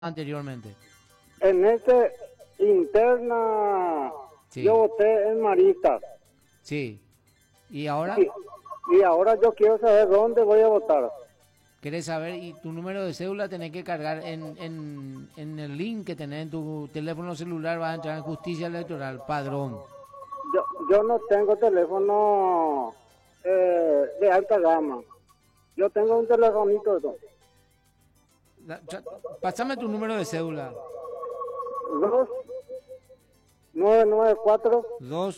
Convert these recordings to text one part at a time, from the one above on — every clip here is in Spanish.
anteriormente? En este interna Sí, yo voté en Maristas sí. ¿Y ahora? y, y ahora yo quiero saber dónde voy a votar. ¿Querés saber? Y tu número de cédula tenés que cargar en el link que tenés en tu teléfono celular, vas a entrar en justicia electoral, padrón. Yo no tengo teléfono de alta gama. Yo tengo un telefonito Pásame tu número de cédula. 2994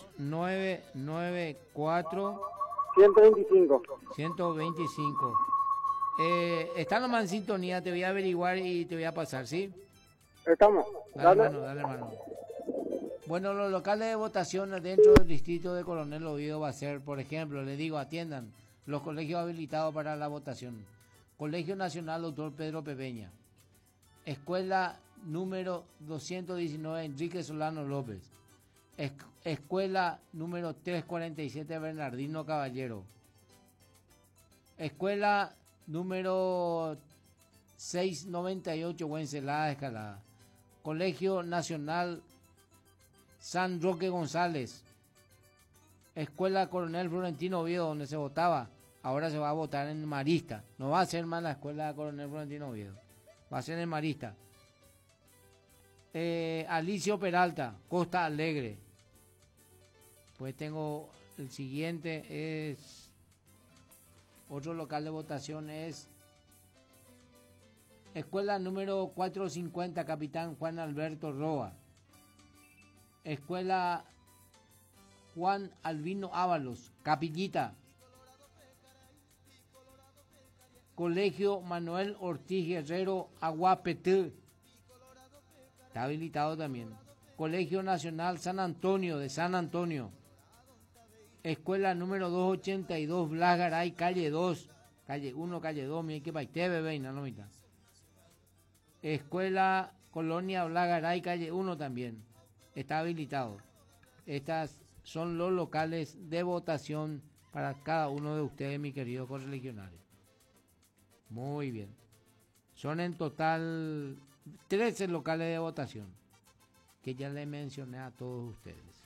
2994 125. 125. Está nomás en sintonía, te voy a averiguar y te voy a pasar, ¿sí? Estamos. Dale, Dale. hermano. Bueno, los locales de votación dentro del distrito de Coronel Oviedo va a ser, por ejemplo, le digo, atiendan, los colegios habilitados para la votación. Colegio Nacional Doctor Pedro Pepeña. Escuela número 219 Enrique Solano López. Escuela número 347 Bernardino Caballero. Escuela número 698 Wencelada Escalada. Colegio Nacional San Roque González. Escuela Coronel Florentino Oviedo, donde se votaba. Ahora se va a votar en Marista. No va a ser más la escuela Coronel Florentino Oviedo. Va a ser en Marista. Alicio Peralta, Costa Alegre. Pues tengo el siguiente, es otro local de votación, es escuela número 450 Capitán Juan Alberto Roa. Escuela Juan Albino Ábalos, Capillita. Colegio Manuel Ortiz Guerrero, Aguapetú. Está habilitado también. Colegio Nacional San Antonio, de San Antonio. Escuela número 282, Blas Garay, calle 2. Calle 1, calle 2, mi que paité, bebé, no mitad. Escuela Colonia Blas Garay, calle 1 también. Está habilitado. Estas son los locales de votación para cada uno de ustedes, mis queridos correligionarios. Muy bien. Son en total 13 locales de votación que ya les mencioné a todos ustedes.